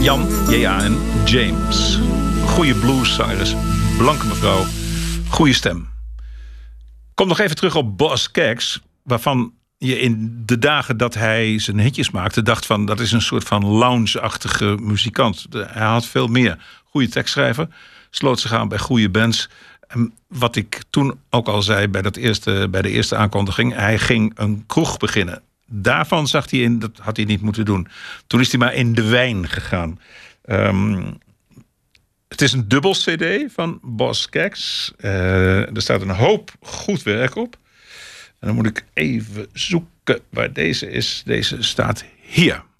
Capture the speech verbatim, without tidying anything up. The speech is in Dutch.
Jan, J A en James. Goeie blueszangeres, blanke mevrouw, goede stem. Kom nog even terug op Boz Scaggs, waarvan je in de dagen dat hij zijn hitjes maakte dacht van dat is een soort van lounge-achtige muzikant. Hij had veel meer. Goede tekstschrijver, sloot zich aan bij goede bands. En wat ik toen ook al zei bij, dat eerste, bij de eerste aankondiging, hij ging een kroeg beginnen. Daarvan zag hij in, dat had hij niet moeten doen. Toen is hij maar in de wijn gegaan. Um, het is een dubbel cd van Boz Scaggs. Uh, er staat een hoop goed werk op. En dan moet ik even zoeken waar deze is. Deze staat hier.